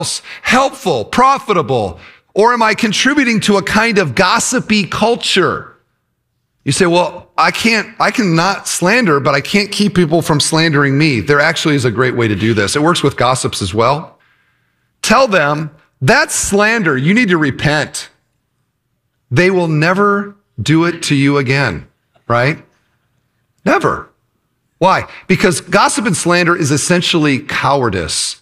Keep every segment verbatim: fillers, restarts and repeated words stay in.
helpful, profitable, or am I contributing to a kind of gossipy culture? You say, well, I can't, I can not slander, but I can't keep people from slandering me. There actually is a great way to do this. It works with gossips as well. Tell them, that's slander. You need to repent. They will never do it to you again, right? Never. Why? Because gossip and slander is essentially cowardice.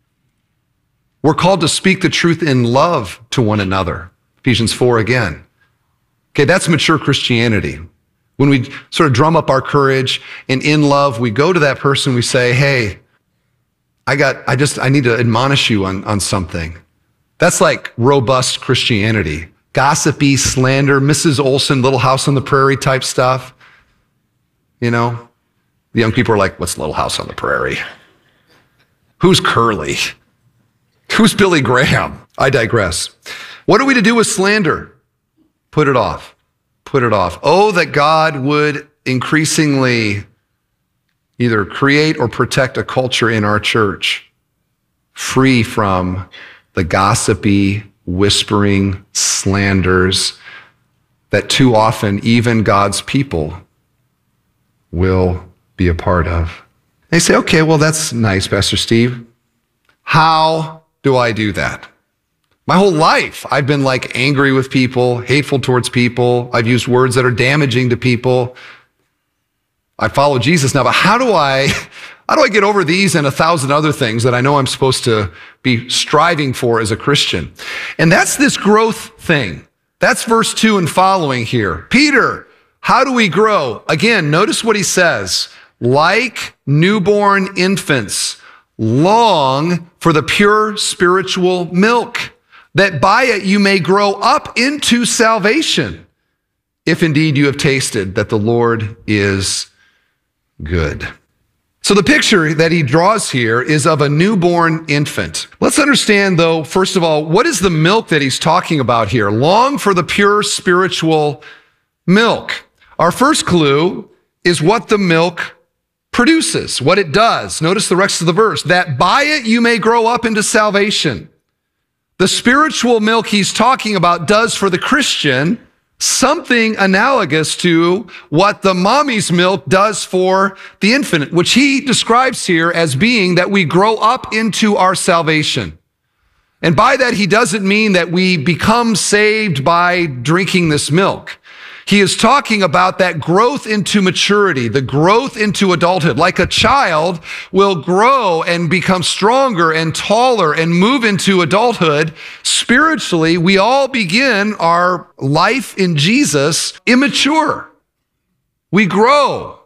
We're called to speak the truth in love to one another. Ephesians four again. Okay, that's mature Christianity. When we sort of drum up our courage and in love, we go to that person, we say, hey, I got, I just, I need to admonish you on, on something. That's like robust Christianity. Gossipy, slander, Missus Olson, Little House on the Prairie type stuff. You know, the young people are like, what's Little House on the Prairie? Who's Curly? Who's Billy Graham? I digress. What are we to do with slander? Put it off. Put it off. Oh, that God would increasingly either create or protect a culture in our church free from the gossipy, whispering slanders that too often even God's people will be a part of. They say, okay, well, that's nice, Pastor Steve. How do I do that? My whole life, I've been like angry with people, hateful towards people. I've used words that are damaging to people. I follow Jesus now, but how do I, how do I get over these and a thousand other things that I know I'm supposed to be striving for as a Christian? And that's this growth thing. That's verse two and following here. Peter, how do we grow? Again, notice what he says. Like newborn infants, long for the pure spiritual milk, that by it you may grow up into salvation, if indeed you have tasted that the Lord is good. So the picture that he draws here is of a newborn infant. Let's understand, though, first of all, what is the milk that he's talking about here? Long for the pure spiritual milk. Our first clue is what the milk produces, what it does. Notice the rest of the verse, that by it you may grow up into salvation. The spiritual milk he's talking about does for the Christian something analogous to what the mommy's milk does for the infant, which he describes here as being that we grow up into our salvation. And by that, he doesn't mean that we become saved by drinking this milk. He is talking about that growth into maturity, the growth into adulthood. Like a child will grow and become stronger and taller and move into adulthood. Spiritually, we all begin our life in Jesus immature. We grow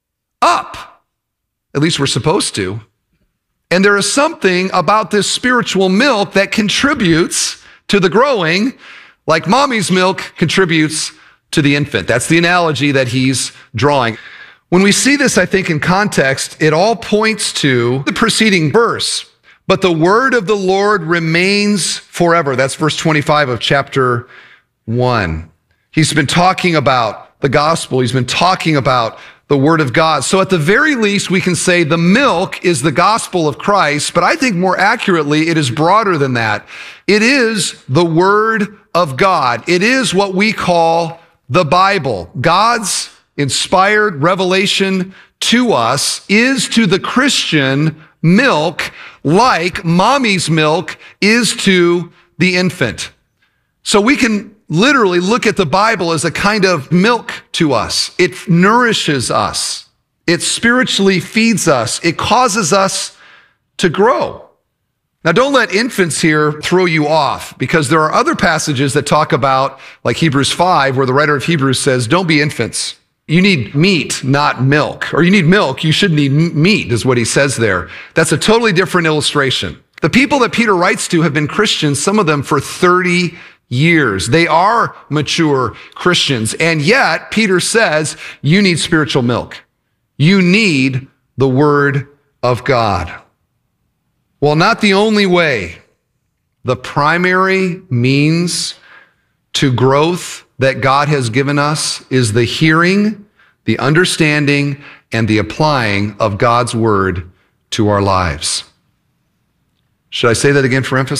up. At least we're supposed to. And there is something about this spiritual milk that contributes to the growing, like mommy's milk contributes to the infant. That's the analogy that he's drawing. When we see this, I think in context, it all points to the preceding verse. But the word of the Lord remains forever. That's verse twenty-five of chapter one. He's been talking about the gospel. He's been talking about the word of God. So at the very least, we can say the milk is the gospel of Christ, but I think more accurately, it is broader than that. It is the word of God. It is what we call the Bible. God's inspired revelation to us is to the Christian milk like mommy's milk is to the infant. So we can literally look at the Bible as a kind of milk to us. It nourishes us. It spiritually feeds us. It causes us to grow. Now, don't let infants here throw you off, because there are other passages that talk about, like Hebrews five, where the writer of Hebrews says, don't be infants. You need meat, not milk. Or you need milk, you should need meat, is what he says there. That's a totally different illustration. The people that Peter writes to have been Christians, some of them for thirty years. They are mature Christians. And yet, Peter says, you need spiritual milk. You need the word of God. Well, not the only way. The primary means to growth that God has given us is the hearing, the understanding, and the applying of God's word to our lives. Should I say that again for emphasis?